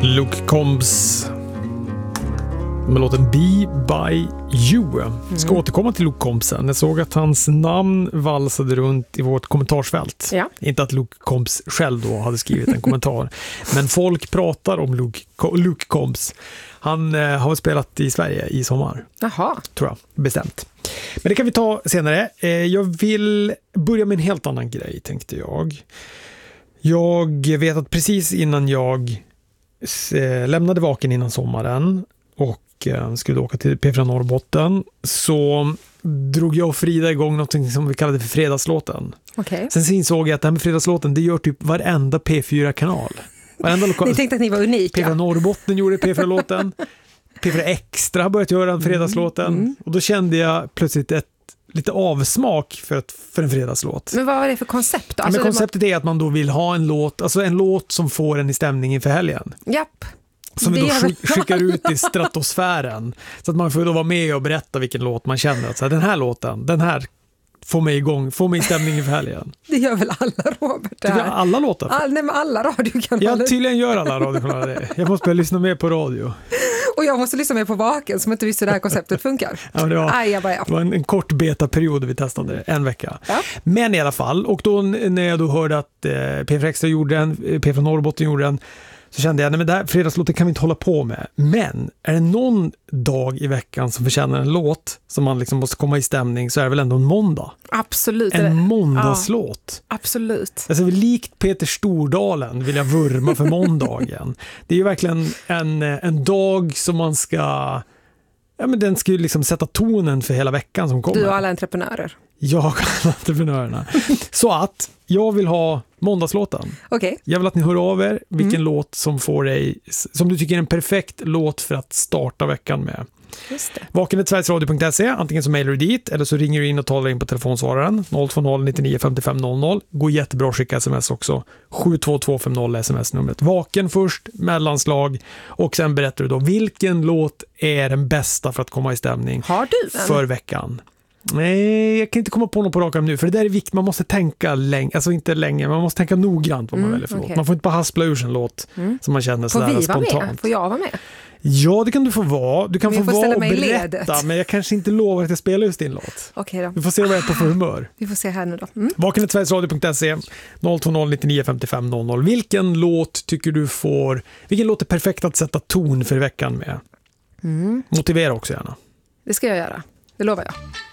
Luke Combs med låten Be By You. Ska återkomma till Luke Combs sen. Jag såg att hans namn valsade runt i vårt kommentarsfält. Ja. Inte att Luke Combs själv då hade skrivit en kommentar. Men folk pratar om Luke Combs. Han har spelat i Sverige i sommar. Jaha. Tror jag, bestämt. Men det kan vi ta senare. Jag vill börja med en helt annan grej, tänkte jag. Jag vet att precis innan jag lämnade Vaken innan sommaren och skulle åka till P4 Norrbotten, så drog jag och Frida igång något som vi kallade för fredagslåten. Okay. Sen insåg jag att det här med fredagslåten, det gör typ varenda P4-kanal. Ni tänkte att ni var unika. P4 Norrbotten gjorde P4-låten. P4 Extra har börjat göra fredagslåten. Och då kände jag plötsligt lite avsmak för en fredagslåt. Men vad var det för koncept då? Alltså, men konceptet är att man då vill ha en låt som får en i stämning inför helgen. Japp. Som vi då skickar ut i stratosfären. Så att man får då vara med och berätta vilken låt man känner. Så här, den här låten, den här får mig igång, får mig i stämning inför helgen. Det gör väl alla, Robert? Det gör alla låtar? Nej, men alla radiokanaler. Ja, tydligen gör alla radiokanaler det. Jag måste börja lyssna mer på radio. Och jag måste lyssna mer på Vaken som inte visste hur det här konceptet funkar. Ja, det var en kort betaperiod vi testade, en vecka. Ja. Men i alla fall, och då när jag då hörde att P4 Extra gjorde en, P4 Norrbotten gjorde en, så kände jag, nej men det här fredagslåten kan vi inte hålla på med. Men är det någon dag i veckan som förtjänar en låt som man liksom måste komma i stämning, så är det väl ändå en måndag. Absolut. En måndagslåt. Ja, absolut. Alltså likt Peter Stordalen vill jag vurma för måndagen. Det är ju verkligen en dag som man ska... Ja, men den ska ju liksom sätta tonen för hela veckan som kommer. Du och alla entreprenörer. Jag och alla entreprenörerna. Så att jag vill ha måndagslåten. Okay. Jag vill att ni hör av er vilken låt som får dig, som du tycker är en perfekt låt för att starta veckan med. Just det. Vaken@sverigesradio.se, antingen så mejlar du dit eller så ringer du in och talar in på telefonsvararen 020 99 55 00. Går jättebra att skicka sms också. 72250 sms-numret. Vaken först, mellanslag och sen berättar du då vilken låt är den bästa för att komma i stämning. Har du en? För veckan. Nej, jag kan inte komma på något på rak arm nu, för det där är viktigt. Man måste tänka länge, alltså inte länge, man måste tänka noggrant vad man väljer för låt. Man får inte bara haspla ur sin låt som man känner sådär spontant. Vara med? Får jag vara med? Ja, det kan du få vara. Du kan få vara och berätta, ledet. Men jag kanske inte lovar att jag spelar just din låt. Okej då. Vi får se vad jag är på för humör. Vi får se här nu då. Vaken@sverigesradio.se 020 99 55 00. Vilken låt tycker du vilken låt är perfekt att sätta ton för veckan med? Motivera också gärna. Det ska jag göra. Det lovar jag.